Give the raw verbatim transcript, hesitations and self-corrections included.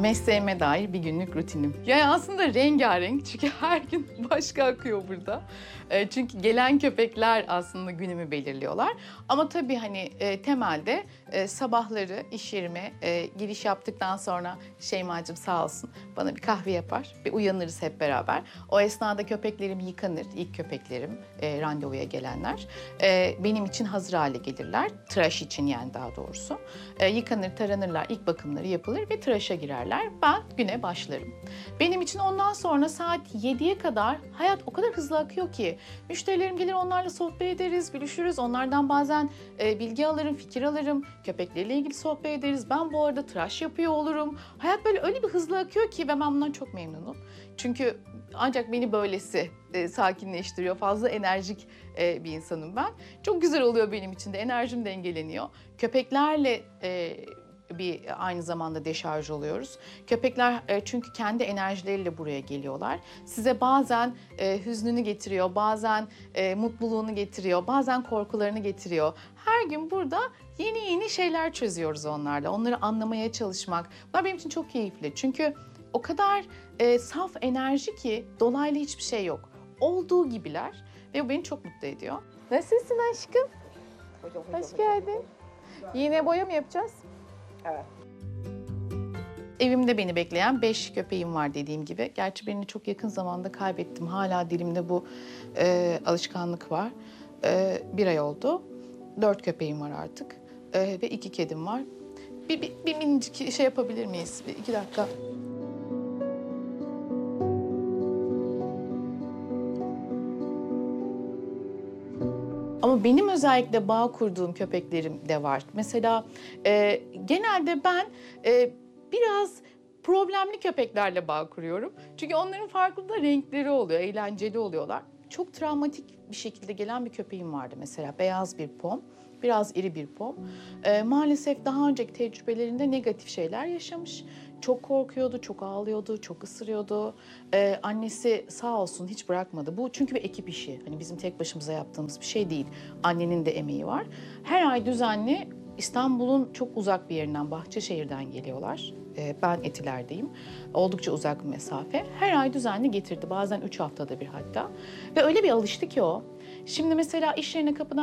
mesleğime dair bir günlük rutinim. Yani aslında rengarenk çünkü her gün başka akıyor burada. E, çünkü gelen köpekler aslında günümü belirliyorlar. Ama tabii hani e, temelde e, sabahları iş yerime e, giriş yaptıktan sonra Şeyma'cığım sağ olsun bana bir kahve yapar ve uyanırız hep beraber. O esnada köpeklerim yıkanır, ilk köpeklerim e, randevuya gelenler. E, benim için hazır hale gelirler, tıraş için yani daha doğrusu. E, yıkanır, taranırlar, ilk bakımları yapılır ve tıraşa girerler. Ben güne başlarım. Benim için ondan sonra saat yediye kadar hayat o kadar hızlı akıyor ki müşterilerim gelir, onlarla sohbet ederiz, gülüşürüz. Onlardan bazen e, bilgi alırım, fikir alırım. Köpeklerle ilgili sohbet ederiz. Ben bu arada tıraş yapıyor olurum. Hayat böyle öyle bir hızlı akıyor ki ve ben bundan çok memnunum. Çünkü ancak beni böylesi e, sakinleştiriyor. Fazla enerjik e, bir insanım ben. Çok güzel oluyor benim için de. Enerjim dengeleniyor. Köpeklerle e, bir aynı zamanda deşarj oluyoruz. Köpekler e, çünkü kendi enerjileriyle buraya geliyorlar. Size bazen e, hüznünü getiriyor, bazen e, mutluluğunu getiriyor, bazen korkularını getiriyor. Her gün burada yeni yeni şeyler çözüyoruz onlarla. Onları anlamaya çalışmak. Bunlar benim için çok keyifli. Çünkü o kadar e, saf enerji ki dolaylı hiçbir şey yok. Olduğu gibiler ve bu beni çok mutlu ediyor. Nasılsın aşkım? Hoş geldin. Yine boya mı yapacağız? Evet. Evimde beni bekleyen beş köpeğim var dediğim gibi. Gerçi birini çok yakın zamanda kaybettim. Hala dilimde bu e, alışkanlık var. E, bir ay oldu. Dört köpeğim var artık. E, ve iki kedim var. Bir, bir, bir minicik şey yapabilir miyiz? Bir, iki dakika. Ama benim özellikle bağ kurduğum köpeklerim de var. Mesela e, genelde ben e, biraz problemli köpeklerle bağ kuruyorum. Çünkü onların farklı da renkleri oluyor, eğlenceli oluyorlar. Çok travmatik bir şekilde gelen bir köpeğim vardı mesela. Beyaz bir pom, biraz iri bir pom. E, maalesef daha önceki tecrübelerinde negatif şeyler yaşamış. Çok korkuyordu, çok ağlıyordu, çok ısırıyordu. Ee, annesi sağ olsun hiç bırakmadı. Bu çünkü bir ekip işi. Hani bizim tek başımıza yaptığımız bir şey değil. Annenin de emeği var. Her ay düzenli İstanbul'un çok uzak bir yerinden, Bahçeşehir'den geliyorlar. Ee, ben Etiler'deyim. Oldukça uzak bir mesafe. Her ay düzenli getirdi. Bazen üç haftada bir hatta. Ve öyle bir alıştı ki o. Şimdi mesela iş yerine kapıdan